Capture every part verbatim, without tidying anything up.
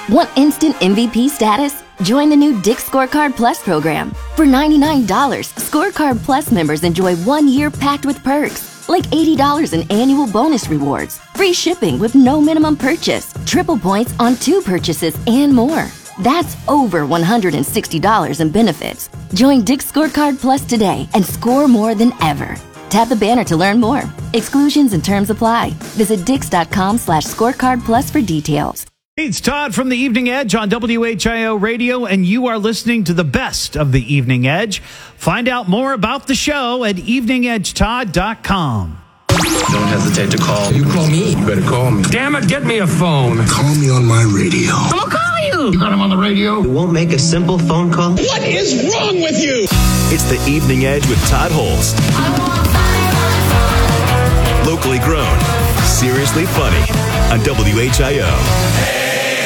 Want instant M V P status? Join the new Dick's Scorecard Plus program. For ninety-nine dollars, Scorecard Plus members enjoy one year packed with perks, like eighty dollars in annual bonus rewards, free shipping with no minimum purchase, triple points on two purchases, and more. That's over one hundred sixty dollars in benefits. Join Dick's Scorecard Plus today and score more than ever. Tap the banner to learn more. Exclusions and terms apply. Visit dix.com slash scorecard plus for details. It's Todd from the Evening Edge on W H I O Radio, and you are listening to the best of the Evening Edge. Find out more about the show at evening edge todd dot com. Don't hesitate to call. You call me? You better call me. Damn it, get me a phone. Call me on my radio. I'm gonna call you. You got him on the radio? You won't make a simple phone call? What is wrong with you? It's the Evening Edge with Todd Holst. Locally grown, seriously funny on W H I O.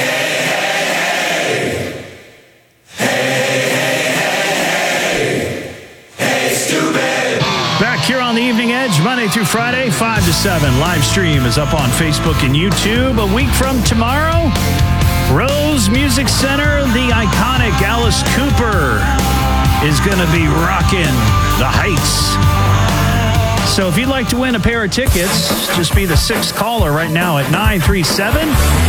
Back here on the Evening Edge, Monday through Friday, five to seven. Live stream is up on Facebook and YouTube. A week from tomorrow, Rose Music Center, the iconic Alice Cooper is going to be rocking the Heights. So if you'd like to win a pair of tickets, just be the sixth caller right now at nine three seven,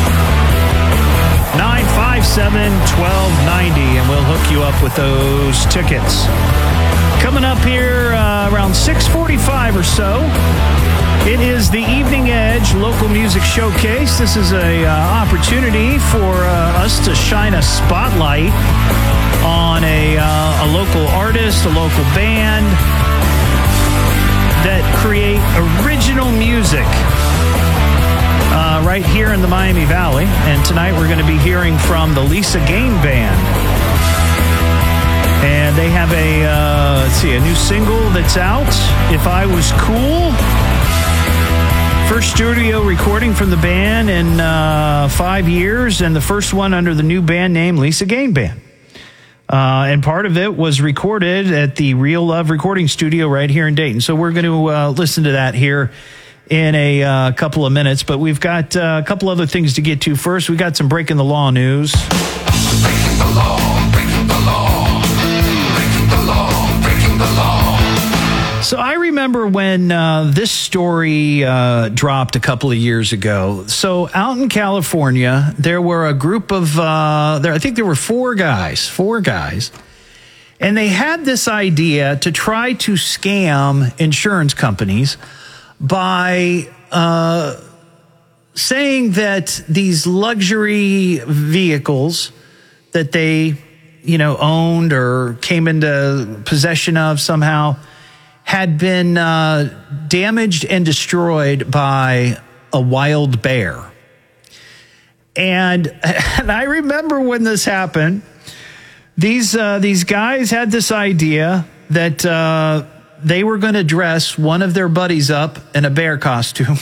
nine five seven, one two nine zero, and we'll hook you up with those tickets. Coming up here uh, around six forty-five or so, it is the Evening Edge Local Music Showcase. This is a uh, opportunity for uh, us to shine a spotlight on a, uh, a local artist, a local band that create original music uh, right here in the Miami Valley. And tonight we're going to be hearing from the Lisa Gain Band. And they have a, uh, let's see, a new single that's out, If I Was Cool. First studio recording from the band in uh, five years, and the first one under the new band name, Lisa Gain Band. Uh, and part of it was recorded at the Real Love Recording Studio right here in Dayton. So we're going to uh, listen to that here in a uh, couple of minutes. But we've got uh, a couple other things to get to first. We got some Breaking the Law news. Breaking the law, breaking the law, breaking the law, breaking the law. So I remember when uh, this story uh, dropped a couple of years ago. So out in California, there were a group of, uh, there I think there were four guys, four guys, and they had this idea to try to scam insurance companies by uh, saying that these luxury vehicles that they, you know, owned or came into possession of somehow had been uh, damaged and destroyed by a wild bear. And, and I remember when this happened, these uh, these guys had this idea that uh, they were going to dress one of their buddies up in a bear costume.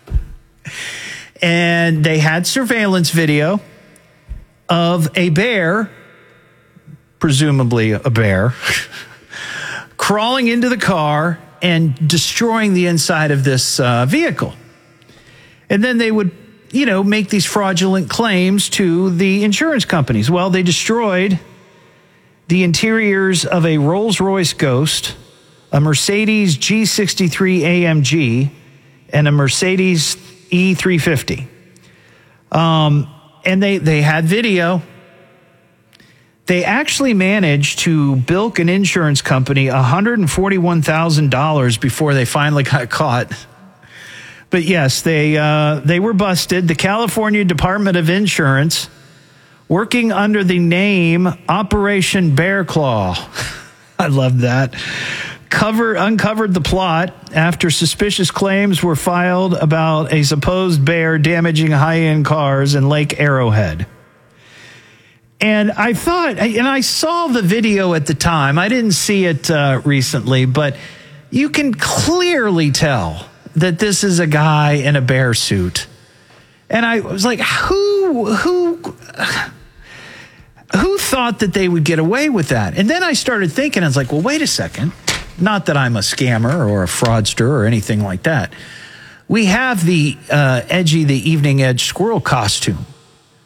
And they had surveillance video of a bear, presumably a bear, crawling into the car and destroying the inside of this uh, vehicle. And then they would, you know, make these fraudulent claims to the insurance companies. Well, they destroyed the interiors of a Rolls-Royce Ghost, a Mercedes G sixty-three A M G, and a Mercedes E three fifty. Um, and they, they had video. They actually managed to bilk an insurance company one hundred forty-one thousand dollars before they finally got caught. But yes, they uh, they were busted. The California Department of Insurance, working under the name Operation Bear Claw, I love that, cover, uncovered the plot after suspicious claims were filed about a supposed bear damaging high-end cars in Lake Arrowhead. And I thought, and I saw the video at the time. I didn't see it uh, recently, but you can clearly tell that this is a guy in a bear suit. And I was like, who, who, who thought that they would get away with that? And then I started thinking, I was like, well, wait a second. Not that I'm a scammer or a fraudster or anything like that. We have the uh, edgy, the Evening Edge squirrel costume.